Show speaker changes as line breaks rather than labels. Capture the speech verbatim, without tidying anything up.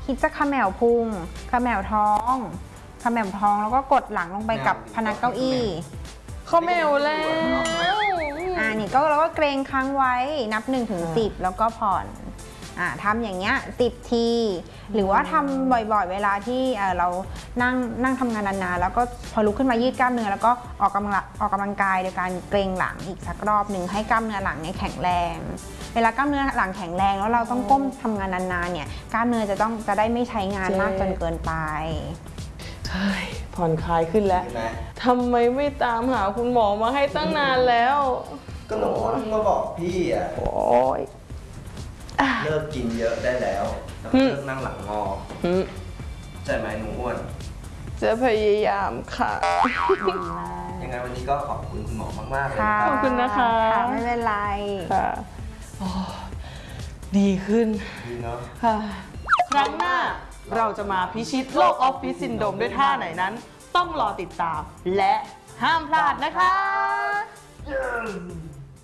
คิดจะขมแมวพุงขมแมวท้องขมแมวท้องแล้วก็กดหลังลงไปกับพนักเก้าอี้
เขาแมวแล้ว
อ่านี่ก็เราก็เกรงค้างไว้นับหนึ่งถึงสิบแล้วก็ผ่อนอ่าทำอย่างเงี้ยสิบทีหรือว่าทำบ่อยๆเวลาที่เรานั่งนั่งทำงานนานๆแล้วก็พอลุกขึ้นมายืดกล้ามเนื้อแล้วก็ออกกำลังออกกำลังกายโดยการเกรงหลังอีกสักรอบหนึ่งให้กล้ามเนื้อหลังเนี่ยแข็งแรงเวลากล้ามเนื้อหลังแข็งแรงแล้วเราต้องก้มทำงานนานๆเนี่ยกล้ามเนื้อจะต้องจะได้ไม่ใช้งานมากจนเกินไป
เฮ้ยผ่อนคลายขึ้นแล้วทำไมไม่ตามหาคุณหมอมาให้ตั้งนานแล้ว
ก็หนูมาบอกพี่อ่ะ
โอ้ย
เลิกกินเยอะได้แล้วแล้วเลิกนั่งหลังงอใช่ไหมหนูอ้วน
จะพยายามค่ะ
ยังไงวันนี้ก็ขอบคุณคุณหมอมากๆเลย
ขอบคุณนะคะ
ไม่เป็นไร
ค่ะดีขึ้น
ดีเนาะ
ค่ะครั้งหน้าเราจะมาพิชิตโรคออฟฟิศซินโดรมด้วยท่าไหนนั้นต้องรอติดตามและห้ามพลาดนะคะ